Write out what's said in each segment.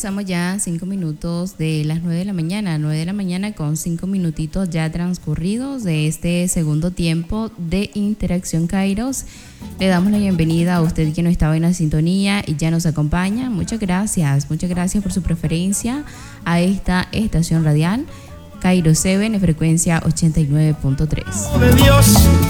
pasamos ya 5 minutos de las 9 de la mañana, 9 de la mañana con 5 minutitos ya transcurridos de este segundo tiempo de Interacción Kairos. Le damos la bienvenida a usted que no estaba en la sintonía y ya nos acompaña. Muchas gracias por su preferencia a esta estación radial Kairos 7 en frecuencia 89.3. De Dios,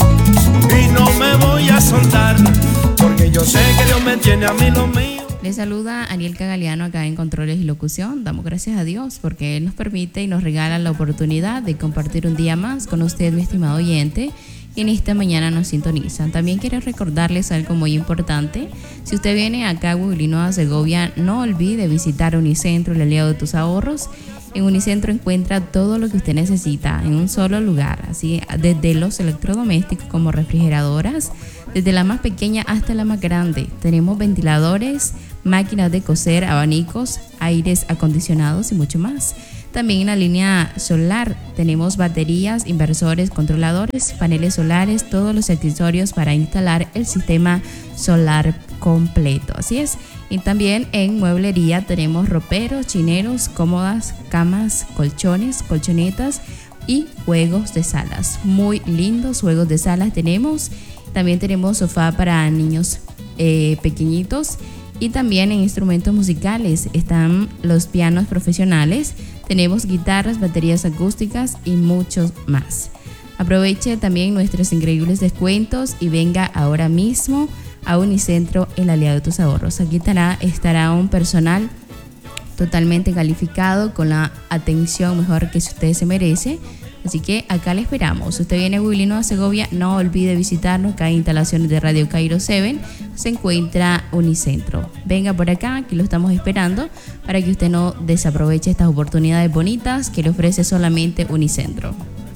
y no me voy a soltar, porque yo sé que Dios me tiene a mí lo mío. Le saluda Aniel Cagaliano acá en Controles y Locución. Damos gracias a Dios porque Él nos permite y nos regala la oportunidad de compartir un día más con usted, mi estimado oyente, y en esta mañana nos sintonizan. También quiero recordarles algo muy importante. Si usted viene acá a Huilino, Segovia, no olvide visitar Unicentro, el aliado de tus ahorros. En Unicentro encuentra todo lo que usted necesita en un solo lugar, así desde los electrodomésticos como refrigeradoras, desde la más pequeña hasta la más grande. Tenemos ventiladores, máquinas de coser, abanicos, aires acondicionados y mucho más. También en la línea solar tenemos baterías, inversores, controladores, paneles solares, todos los accesorios para instalar el sistema solar completo. Así es. Y también en mueblería tenemos roperos, chineros, cómodas, camas, colchones, colchonetas y juegos de salas. Muy lindos juegos de salas tenemos. También tenemos sofá para niños pequeñitos. Y también en instrumentos musicales están los pianos profesionales. Tenemos guitarras, baterías acústicas y muchos más. Aproveche también nuestros increíbles descuentos y venga ahora mismo a Unicentro, el aliado de tus ahorros. Aquí estará un personal totalmente calificado con la atención mejor que usted se merece. Así que acá le esperamos. Si usted viene a Huilino, Segovia, no olvide visitarnos. Acá hay instalaciones de Radio Kairos 7. Se encuentra Unicentro. Venga por acá, aquí lo estamos esperando para que usted no desaproveche estas oportunidades bonitas que le ofrece solamente Unicentro.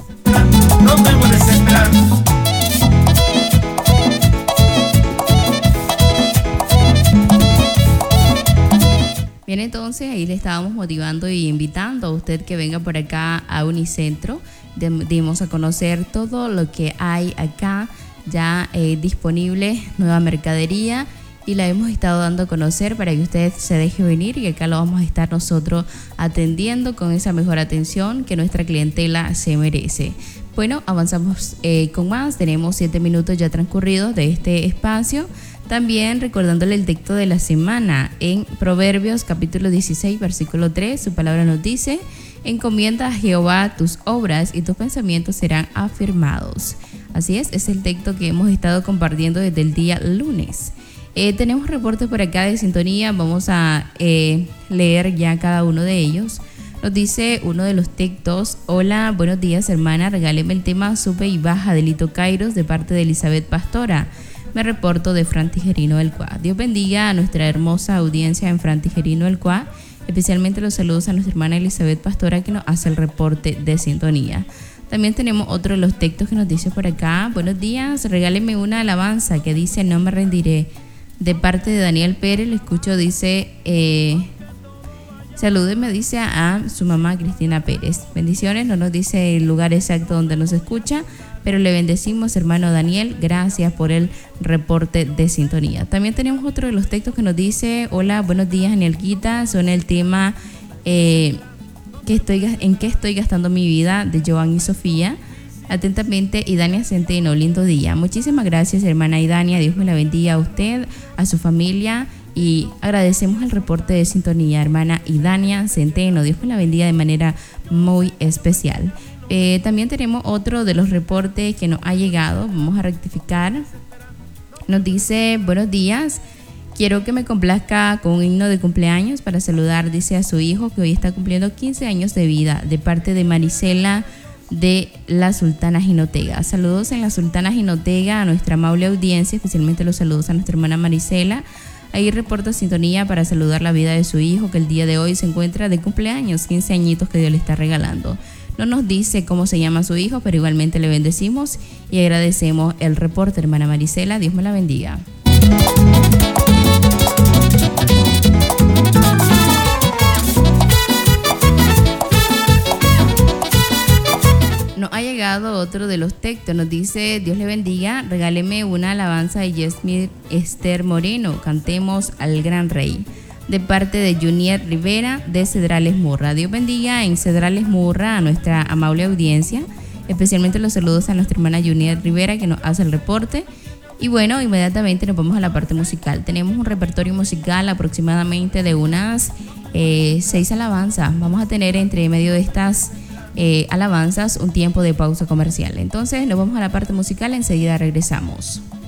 No me voy a desesperar. Bien, entonces ahí le estábamos motivando y invitando a usted que venga por acá a Unicentro. Dimos a conocer todo lo que hay acá ya disponible, nueva mercadería, y la hemos estado dando a conocer para que usted se deje venir y acá lo vamos a estar nosotros atendiendo con esa mejor atención que nuestra clientela se merece. Bueno, avanzamos con más. Tenemos 7 minutos ya transcurridos de este espacio. También recordándole el texto de la semana en Proverbios capítulo 16 versículo 3, su palabra nos dice: encomienda a Jehová tus obras y tus pensamientos serán afirmados. Así es el texto que hemos estado compartiendo desde el día lunes. Tenemos reportes por acá de sintonía, vamos a leer ya cada uno de ellos. Nos dice uno de los textos: hola, buenos días hermana, regáleme el tema Sube y Baja de Lito Kairos de parte de Elizabeth Pastora. Me reporto de Fran Tijerino del Cuá. Dios bendiga a nuestra hermosa audiencia en Fran Tijerino del Cuá. Especialmente los saludos a nuestra hermana Elizabeth Pastora que nos hace el reporte de sintonía. También tenemos otro de los textos que nos dice por acá: buenos días, regáleme una alabanza que dice no me rendiré. De parte de Daniel Pérez, le escucho, dice, salúdeme, dice a su mamá Cristina Pérez. Bendiciones, no nos dice el lugar exacto donde nos escucha, pero le bendecimos, hermano Daniel, gracias por el reporte de sintonía. También tenemos otro de los textos que nos dice: hola, buenos días, Anielquita, son el tema en qué estoy gastando mi vida, de Joan y Sofía. Atentamente, Idania Centeno, lindo día. Muchísimas gracias, hermana Idania, Dios me la bendiga a usted, a su familia, y agradecemos el reporte de sintonía, hermana Idania Centeno, Dios me la bendiga de manera muy especial. También tenemos otro de los reportes que nos ha llegado, vamos a rectificar. Nos dice: buenos días, quiero que me complazca con un himno de cumpleaños para saludar, dice, a su hijo que hoy está cumpliendo 15 años de vida, de parte de Marisela de la Sultana Jinotega. Saludos en la Sultana Jinotega a nuestra amable audiencia, especialmente los saludos a nuestra hermana Marisela. Ahí reporto sintonía para saludar la vida de su hijo que el día de hoy se encuentra de cumpleaños, 15 añitos que Dios le está regalando. No nos dice cómo se llama su hijo, pero igualmente le bendecimos y agradecemos el reporte, hermana Marisela. Dios me la bendiga. Nos ha llegado otro de los textos, nos dice: Dios le bendiga, regáleme una alabanza de Yesmir Esther Moreno, cantemos al gran rey. de parte de Junior Rivera de Cedrales Murra. Dios bendiga en Cedrales Murra a nuestra amable audiencia, especialmente los saludos a nuestra hermana Junior Rivera que nos hace el reporte. Y bueno, inmediatamente nos vamos a la parte musical. Tenemos un repertorio musical aproximadamente de unas 6 alabanzas. Vamos a tener entre medio de estas alabanzas un tiempo de pausa comercial. Entonces nos vamos a la parte musical, enseguida regresamos.